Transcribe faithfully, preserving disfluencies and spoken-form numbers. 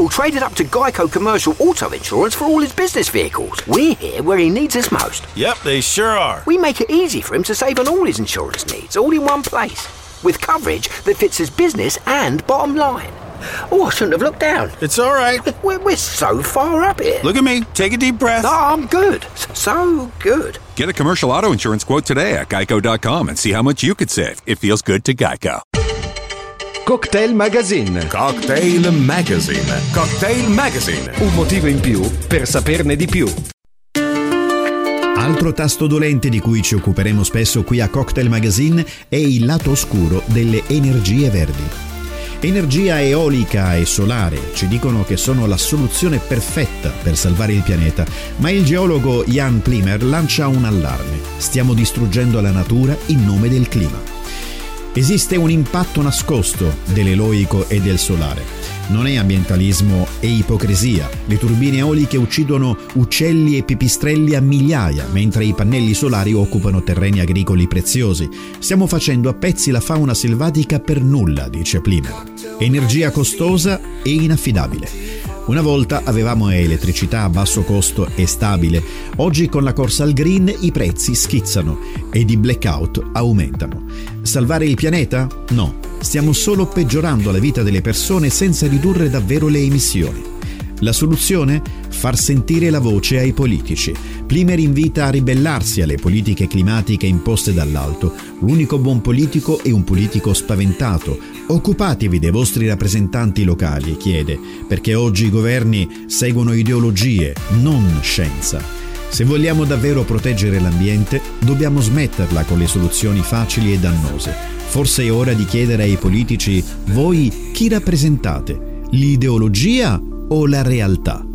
Michael traded up to Geico Commercial Auto Insurance for all his business vehicles. We're here where he needs us most. Yep, they sure are. We make it easy for him to save on all his insurance needs, all in one place, with coverage that fits his business and bottom line. Oh, I shouldn't have looked down. It's all right. We're, we're so far up here. Look at me. Take a deep breath. No, I'm good. So good. Get a commercial auto insurance quote today at geico dot com and see how much you could save. It feels good to Geico. Cocktail Magazine. Cocktail Magazine. Cocktail Magazine. Un motivo in più per saperne di più. Altro tasto dolente di cui ci occuperemo spesso qui a Cocktail Magazine è il lato oscuro delle energie verdi. Energia eolica e solare ci dicono che sono la soluzione perfetta per salvare il pianeta, ma il geologo Jan Plimer lancia un allarme. Stiamo distruggendo la natura in nome del clima. Esiste un impatto nascosto dell'eolico e del solare. Non è ambientalismo e ipocrisia. Le turbine eoliche uccidono uccelli e pipistrelli a migliaia, mentre i pannelli solari occupano terreni agricoli preziosi. Stiamo facendo a pezzi la fauna selvatica per nulla, dice Plimer. Energia costosa e inaffidabile. Una volta avevamo elettricità a basso costo e stabile. Oggi con la corsa al green i prezzi schizzano ed i blackout aumentano. Salvare il pianeta? No. Stiamo solo peggiorando la vita delle persone senza ridurre davvero le emissioni. La soluzione? Far sentire la voce ai politici. Plimer invita a ribellarsi alle politiche climatiche imposte dall'alto. L'unico buon politico è un politico spaventato. Occupatevi dei vostri rappresentanti locali, chiede, perché oggi i governi seguono ideologie, non scienza. Se vogliamo davvero proteggere l'ambiente, dobbiamo smetterla con le soluzioni facili e dannose. Forse è ora di chiedere ai politici: voi chi rappresentate? L'ideologia o la realtà?